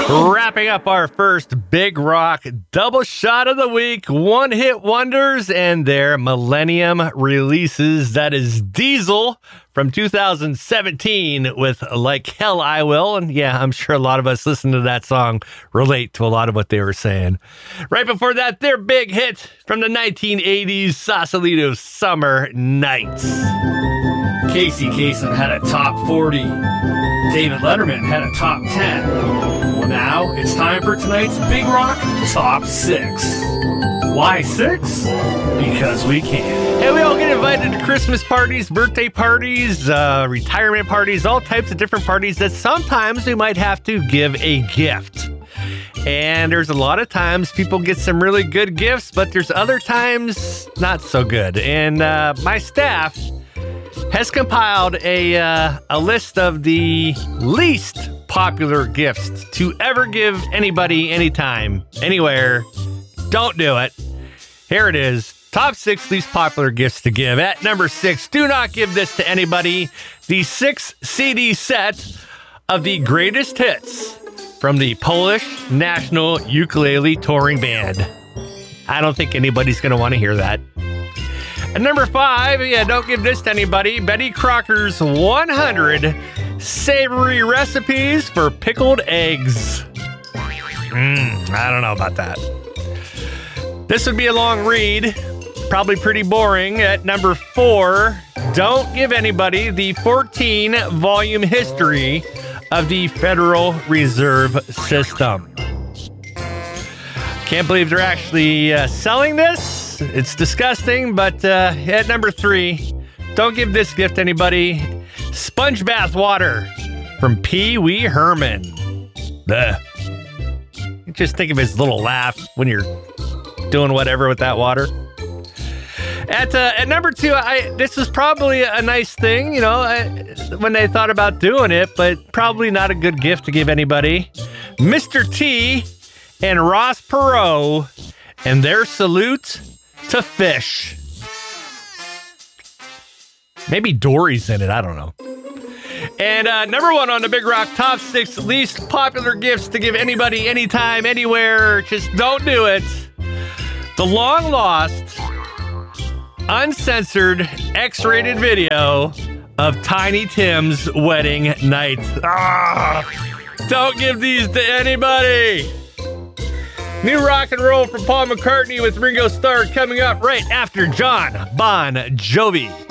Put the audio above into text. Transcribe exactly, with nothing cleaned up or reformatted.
Wrapping up our first Big Rock double shot of the week, one hit wonders and their millennium releases. That is Diesel from two thousand seventeen with Like Hell I Will. And yeah, I'm sure a lot of us listen to that song relate to a lot of what they were saying. Right before that, their big hit from the nineteen eighties, Sausalito Summer Nights. Casey Kasem had a top forty. David Letterman had a top ten. Well, now it's time for tonight's Big Rock Top six. Why six? Because we can. Hey, we all get invited to Christmas parties, birthday parties, uh, retirement parties, all types of different parties that sometimes we might have to give a gift. And there's a lot of times people get some really good gifts, but there's other times not so good. And uh, my staff has compiled a uh, a list of the least popular gifts to ever give anybody, anytime, anywhere. Don't do it. Here it is. Top six least popular gifts to give. At number six, do not give this to anybody. The six C D set of the greatest hits from the Polish National Ukulele Touring Band. I don't think anybody's going to want to hear that. At number five, yeah, don't give this to anybody. Betty Crocker's one hundred savory recipes for pickled eggs. Mm, I don't know about that. This would be a long read, probably pretty boring. At number four, don't give anybody the fourteen volume history of the Federal Reserve System. Can't believe they're actually uh, selling this. It's disgusting, but uh, at number three, don't give this gift to anybody. Sponge bath water from Pee Wee Herman. Blech. Just think of his little laugh when you're doing whatever with that water. At uh, at number two, I this is probably a nice thing, you know, I, when they thought about doing it, but probably not a good gift to give anybody. Mister T and Ross Perot and their salute to fish. Maybe Dory's in it. I don't know. And uh, number one on the Big Rock Top six least popular gifts to give anybody, anytime, anywhere. Just don't do it. The long lost, uncensored, X-rated video of Tiny Tim's wedding night. Ah, don't give these to anybody. New rock and roll from Paul McCartney with Ringo Starr coming up right after John Bon Jovi.